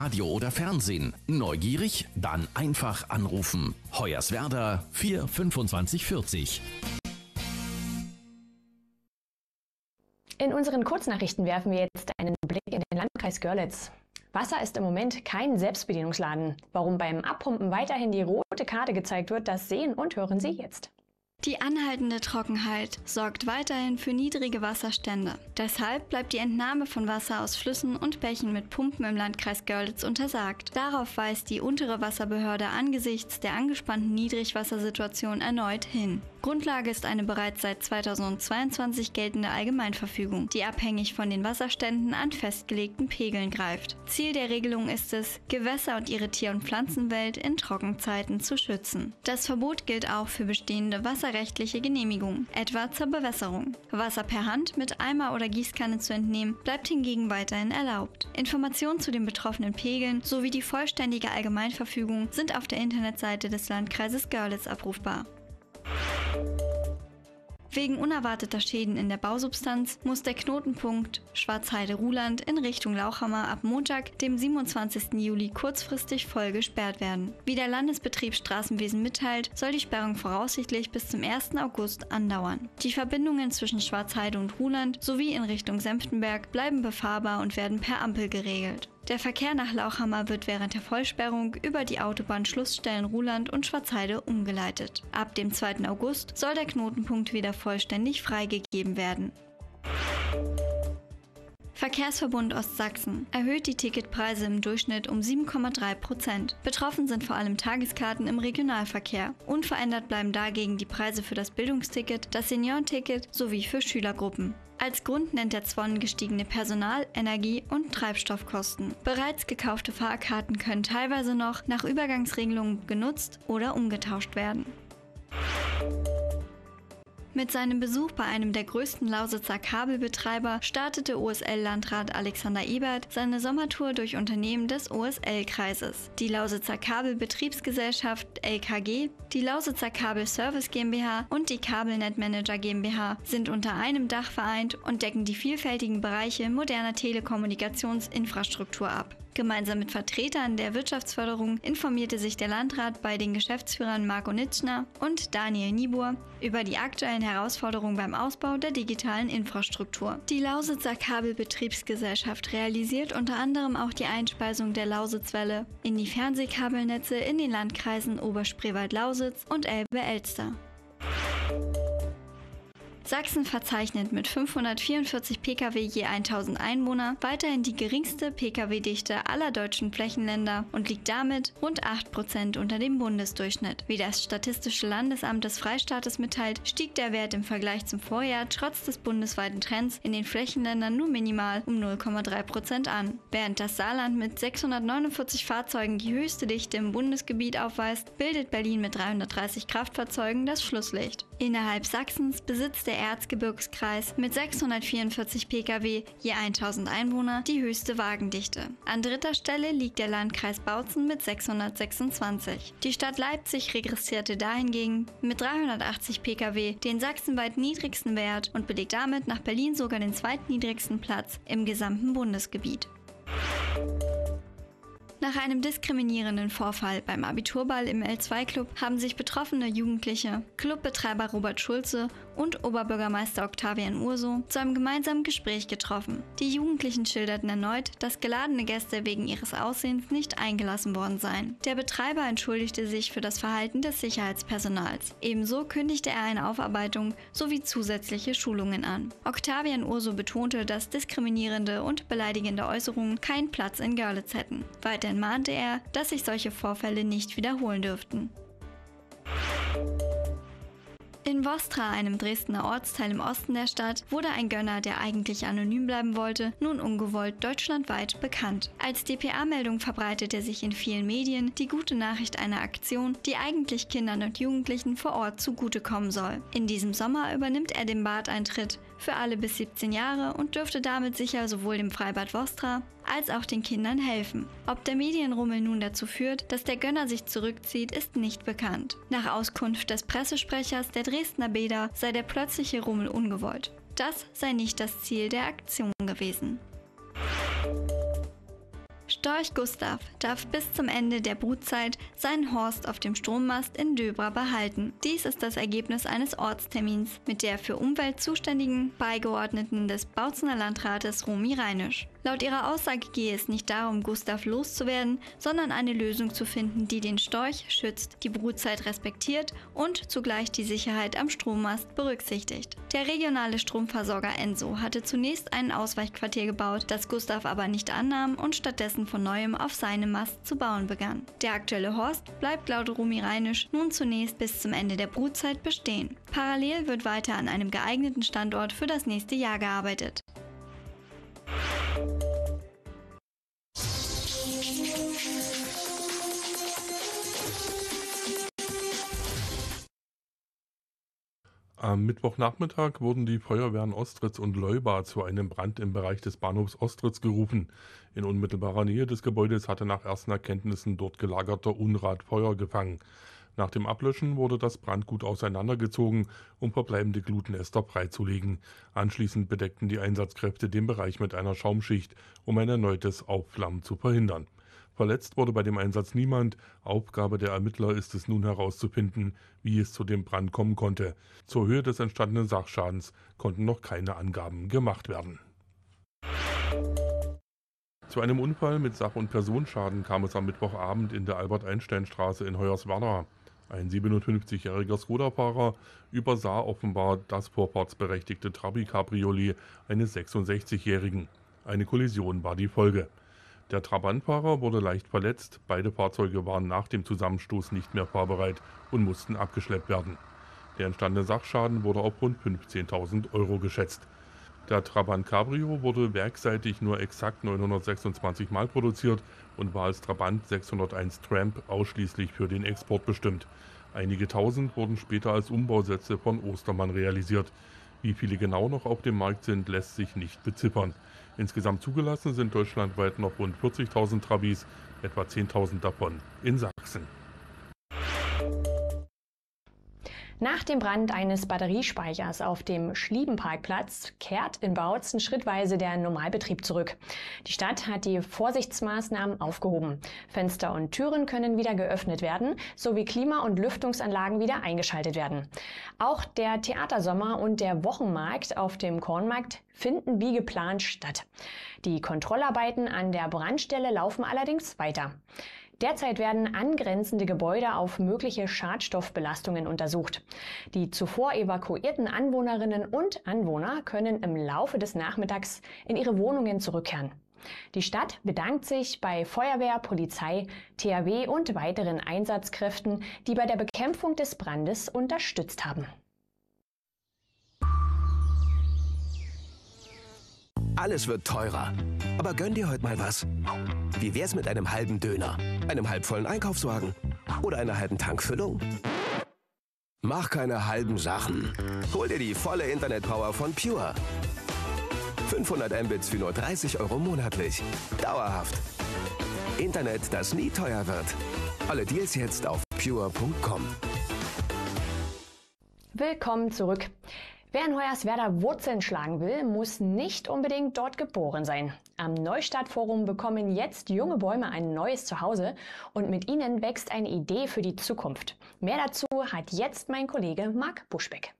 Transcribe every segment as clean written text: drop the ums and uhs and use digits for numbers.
Radio oder Fernsehen. Neugierig? Dann einfach anrufen. Hoyerswerda 4 25 40. In unseren Kurznachrichten werfen wir jetzt einen Blick in den Landkreis Görlitz. Wasser ist im Moment kein Selbstbedienungsladen. Warum beim Abpumpen weiterhin die rote Karte gezeigt wird, das sehen und hören Sie jetzt. Die anhaltende Trockenheit sorgt weiterhin für niedrige Wasserstände. Deshalb bleibt die Entnahme von Wasser aus Flüssen und Bächen mit Pumpen im Landkreis Görlitz untersagt. Darauf weist die untere Wasserbehörde angesichts der angespannten Niedrigwassersituation erneut hin. Grundlage ist eine bereits seit 2022 geltende Allgemeinverfügung, die abhängig von den Wasserständen an festgelegten Pegeln greift. Ziel der Regelung ist es, Gewässer und ihre Tier- und Pflanzenwelt in Trockenzeiten zu schützen. Das Verbot gilt auch für bestehende wasserrechtliche Genehmigungen, etwa zur Bewässerung. Wasser per Hand mit Eimer oder Gießkanne zu entnehmen, bleibt hingegen weiterhin erlaubt. Informationen zu den betroffenen Pegeln sowie die vollständige Allgemeinverfügung sind auf der Internetseite des Landkreises Görlitz abrufbar. Wegen unerwarteter Schäden in der Bausubstanz muss der Knotenpunkt Schwarzheide-Ruhland in Richtung Lauchhammer ab Montag, dem 27. Juli, kurzfristig voll gesperrt werden. Wie der Landesbetrieb Straßenwesen mitteilt, soll die Sperrung voraussichtlich bis zum 1. August andauern. Die Verbindungen zwischen Schwarzheide und Ruhland sowie in Richtung Senftenberg bleiben befahrbar und werden per Ampel geregelt. Der Verkehr nach Lauchhammer wird während der Vollsperrung über die Autobahnschlussstellen Ruhland und Schwarzheide umgeleitet. Ab dem 2. August soll der Knotenpunkt wieder vollständig freigegeben werden. Verkehrsverbund Ostsachsen erhöht die Ticketpreise im Durchschnitt um 7,3%. Betroffen sind vor allem Tageskarten im Regionalverkehr. Unverändert bleiben dagegen die Preise für das Bildungsticket, das Seniorenticket sowie für Schülergruppen. Als Grund nennt der Zvon gestiegene Personal-, Energie- und Treibstoffkosten. Bereits gekaufte Fahrkarten können teilweise noch nach Übergangsregelungen genutzt oder umgetauscht werden. Mit seinem Besuch bei einem der größten Lausitzer Kabelbetreiber startete OSL-Landrat Alexander Ebert seine Sommertour durch Unternehmen des OSL-Kreises. Die Lausitzer Kabelbetriebsgesellschaft LKG, die Lausitzer Kabelservice GmbH und die Kabelnetzmanager GmbH sind unter einem Dach vereint und decken die vielfältigen Bereiche moderner Telekommunikationsinfrastruktur ab. Gemeinsam mit Vertretern der Wirtschaftsförderung informierte sich der Landrat bei den Geschäftsführern Marco Nitschner und Daniel Niebuhr über die aktuellen Herausforderungen beim Ausbau der digitalen Infrastruktur. Die Lausitzer Kabelbetriebsgesellschaft realisiert unter anderem auch die Einspeisung der Lausitzwelle in die Fernsehkabelnetze in den Landkreisen Oberspreewald-Lausitz und Elbe-Elster. Sachsen verzeichnet mit 544 Pkw je 1000 Einwohner weiterhin die geringste Pkw-Dichte aller deutschen Flächenländer und liegt damit rund 8% unter dem Bundesdurchschnitt. Wie das Statistische Landesamt des Freistaates mitteilt, stieg der Wert im Vergleich zum Vorjahr trotz des bundesweiten Trends in den Flächenländern nur minimal um 0,3% an. Während das Saarland mit 649 Fahrzeugen die höchste Dichte im Bundesgebiet aufweist, bildet Berlin mit 330 Kraftfahrzeugen das Schlusslicht. Innerhalb Sachsens besitzt der Erzgebirgskreis mit 644 Pkw je 1000 Einwohner die höchste Wagendichte. An dritter Stelle liegt der Landkreis Bautzen mit 626. Die Stadt Leipzig regressierte dahingegen mit 380 Pkw den sachsenweit niedrigsten Wert und belegt damit nach Berlin sogar den zweitniedrigsten Platz im gesamten Bundesgebiet. Nach einem diskriminierenden Vorfall beim Abiturball im L2-Club haben sich betroffene Jugendliche, Clubbetreiber Robert Schulze und Oberbürgermeister Octavian Urso zu einem gemeinsamen Gespräch getroffen. Die Jugendlichen schilderten erneut, dass geladene Gäste wegen ihres Aussehens nicht eingelassen worden seien. Der Betreiber entschuldigte sich für das Verhalten des Sicherheitspersonals. Ebenso kündigte er eine Aufarbeitung sowie zusätzliche Schulungen an. Octavian Urso betonte, dass diskriminierende und beleidigende Äußerungen keinen Platz in Görlitz hätten. Weiterhin mahnte er, dass sich solche Vorfälle nicht wiederholen dürften. In Vostra, einem Dresdner Ortsteil im Osten der Stadt, wurde ein Gönner, der eigentlich anonym bleiben wollte, nun ungewollt deutschlandweit bekannt. Als dpa-Meldung verbreitete sich in vielen Medien die gute Nachricht einer Aktion, die eigentlich Kindern und Jugendlichen vor Ort zugutekommen soll. In diesem Sommer übernimmt er den Badeintritt für alle bis 17 Jahre und dürfte damit sicher sowohl dem Freibad Vostra als auch den Kindern helfen. Ob der Medienrummel nun dazu führt, dass der Gönner sich zurückzieht, ist nicht bekannt. Nach Auskunft des Pressesprechers der Dresdner Bäder sei der plötzliche Rummel ungewollt. Das sei nicht das Ziel der Aktion gewesen. Storch Gustav darf bis zum Ende der Brutzeit seinen Horst auf dem Strommast in Döbra behalten. Dies ist das Ergebnis eines Ortstermins mit der für Umwelt zuständigen Beigeordneten des Bautzener Landrates Romy Reinisch. Laut ihrer Aussage gehe es nicht darum, Gustav loszuwerden, sondern eine Lösung zu finden, die den Storch schützt, die Brutzeit respektiert und zugleich die Sicherheit am Strommast berücksichtigt. Der regionale Stromversorger Enso hatte zunächst ein Ausweichquartier gebaut, das Gustav aber nicht annahm und stattdessen von neuem auf seinem Mast zu bauen begann. Der aktuelle Horst bleibt laut Romy Reinisch nun zunächst bis zum Ende der Brutzeit bestehen. Parallel wird weiter an einem geeigneten Standort für das nächste Jahr gearbeitet. Am Mittwochnachmittag wurden die Feuerwehren Ostritz und Leuba zu einem Brand im Bereich des Bahnhofs Ostritz gerufen. In unmittelbarer Nähe des Gebäudes hatte nach ersten Erkenntnissen dort gelagerter Unrat Feuer gefangen. Nach dem Ablöschen wurde das Brandgut auseinandergezogen, um verbleibende Glutnester freizulegen. Anschließend bedeckten die Einsatzkräfte den Bereich mit einer Schaumschicht, um ein erneutes Aufflammen zu verhindern. Verletzt wurde bei dem Einsatz niemand. Aufgabe der Ermittler ist es nun herauszufinden, wie es zu dem Brand kommen konnte. Zur Höhe des entstandenen Sachschadens konnten noch keine Angaben gemacht werden. Zu einem Unfall mit Sach- und Personenschaden kam es am Mittwochabend in der Albert-Einstein-Straße in Hoyerswerda. Ein 57-jähriger Skoda-Fahrer übersah offenbar das vorfahrtsberechtigte Trabi-Cabriolet eines 66-jährigen. Eine Kollision war die Folge. Der Trabantfahrer wurde leicht verletzt, beide Fahrzeuge waren nach dem Zusammenstoß nicht mehr fahrbereit und mussten abgeschleppt werden. Der entstandene Sachschaden wurde auf rund 15.000 € geschätzt. Der Trabant Cabrio wurde werksseitig nur exakt 926 Mal produziert und war als Trabant 601 Tramp ausschließlich für den Export bestimmt. Einige tausend wurden später als Umbausätze von Ostermann realisiert. Wie viele genau noch auf dem Markt sind, lässt sich nicht beziffern. Insgesamt zugelassen sind deutschlandweit noch rund 40.000 Trabis, etwa 10.000 davon in Sachsen. Nach dem Brand eines Batteriespeichers auf dem Schliebenparkplatz kehrt in Bautzen schrittweise der Normalbetrieb zurück. Die Stadt hat die Vorsichtsmaßnahmen aufgehoben. Fenster und Türen können wieder geöffnet werden, sowie Klima- und Lüftungsanlagen wieder eingeschaltet werden. Auch der Theatersommer und der Wochenmarkt auf dem Kornmarkt finden wie geplant statt. Die Kontrollarbeiten an der Brandstelle laufen allerdings weiter. Derzeit werden angrenzende Gebäude auf mögliche Schadstoffbelastungen untersucht. Die zuvor evakuierten Anwohnerinnen und Anwohner können im Laufe des Nachmittags in ihre Wohnungen zurückkehren. Die Stadt bedankt sich bei Feuerwehr, Polizei, THW und weiteren Einsatzkräften, die bei der Bekämpfung des Brandes unterstützt haben. Alles wird teurer. Aber gönn dir heute mal was. Wie wär's mit einem halben Döner, einem halbvollen Einkaufswagen oder einer halben Tankfüllung? Mach keine halben Sachen. Hol dir die volle Internetpower von Pure. 500 Mbits für nur 30 € monatlich. Dauerhaft. Internet, das nie teuer wird. Alle Deals jetzt auf pure.com. Willkommen zurück. Wer in Hoyerswerda Wurzeln schlagen will, muss nicht unbedingt dort geboren sein. Am Neustadtforum bekommen jetzt junge Bäume ein neues Zuhause und mit ihnen wächst eine Idee für die Zukunft. Mehr dazu hat jetzt mein Kollege Marc Buschbeck.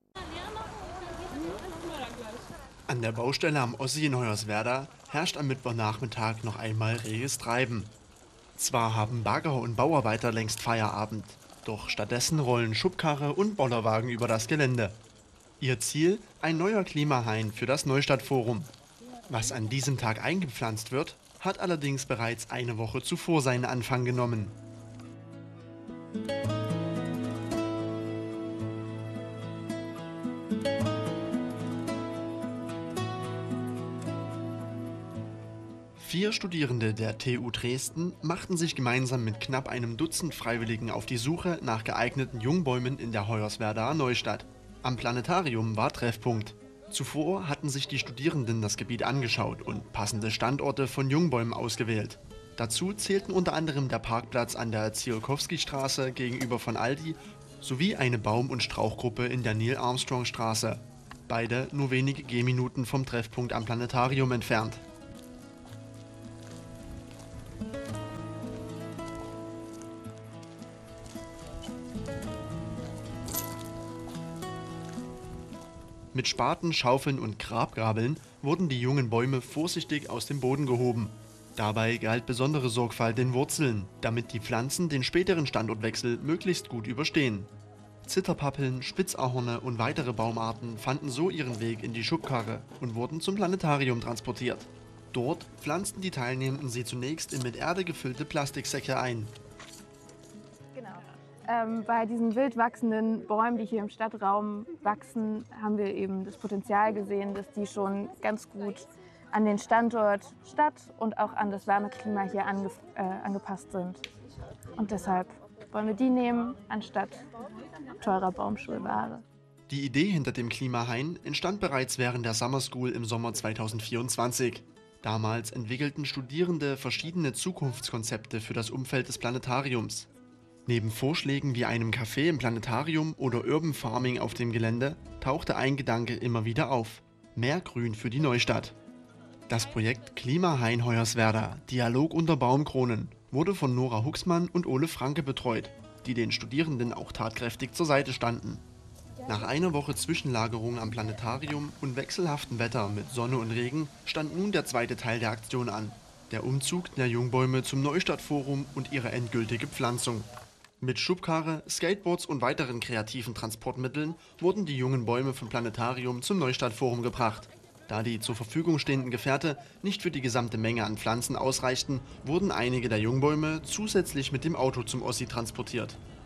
An der Baustelle am Ossi in Hoyerswerda herrscht am Mittwochnachmittag noch einmal reges Treiben. Zwar haben Bagger und Bauarbeiter längst Feierabend, doch stattdessen rollen Schubkarre und Bollerwagen über das Gelände. Ihr Ziel? Ein neuer Klimahain für das Neustadtforum. Was an diesem Tag eingepflanzt wird, hat allerdings bereits eine Woche zuvor seinen Anfang genommen. Vier Studierende der TU Dresden machten sich gemeinsam mit knapp einem Dutzend Freiwilligen auf die Suche nach geeigneten Jungbäumen in der Hoyerswerdaer Neustadt. Am Planetarium war Treffpunkt. Zuvor hatten sich die Studierenden das Gebiet angeschaut und passende Standorte von Jungbäumen ausgewählt. Dazu zählten unter anderem der Parkplatz an der Ziolkowski-Straße gegenüber von Aldi sowie eine Baum- und Strauchgruppe in der Neil-Armstrong-Straße. Beide nur wenige Gehminuten vom Treffpunkt am Planetarium entfernt. Mit Spaten, Schaufeln und Grabgabeln wurden die jungen Bäume vorsichtig aus dem Boden gehoben. Dabei galt besondere Sorgfalt den Wurzeln, damit die Pflanzen den späteren Standortwechsel möglichst gut überstehen. Zitterpappeln, Spitzahorne und weitere Baumarten fanden so ihren Weg in die Schubkarre und wurden zum Planetarium transportiert. Dort pflanzten die Teilnehmenden sie zunächst in mit Erde gefüllte Plastiksäcke ein. Bei diesen wild wachsenden Bäumen, die hier im Stadtraum wachsen, haben wir eben das Potenzial gesehen, dass die schon ganz gut an den Standort Stadt und auch an das Wärmeklima hier angepasst sind. Und deshalb wollen wir die nehmen, anstatt teurer Baumschulware. Die Idee hinter dem Klimahain entstand bereits während der Summer School im Sommer 2024. Damals entwickelten Studierende verschiedene Zukunftskonzepte für das Umfeld des Planetariums. Neben Vorschlägen wie einem Café im Planetarium oder Urban Farming auf dem Gelände tauchte ein Gedanke immer wieder auf: mehr Grün für die Neustadt. Das Projekt Klimahain Hoyerswerda, Dialog unter Baumkronen, wurde von Nora Huxmann und Ole Franke betreut, die den Studierenden auch tatkräftig zur Seite standen. Nach einer Woche Zwischenlagerung am Planetarium und wechselhaftem Wetter mit Sonne und Regen stand nun der zweite Teil der Aktion an: der Umzug der Jungbäume zum Neustadtforum und ihre endgültige Pflanzung. Mit Schubkarre, Skateboards und weiteren kreativen Transportmitteln wurden die jungen Bäume vom Planetarium zum Neustadtforum gebracht. Da die zur Verfügung stehenden Gefährte nicht für die gesamte Menge an Pflanzen ausreichten, wurden einige der Jungbäume zusätzlich mit dem Auto zum Ossi transportiert.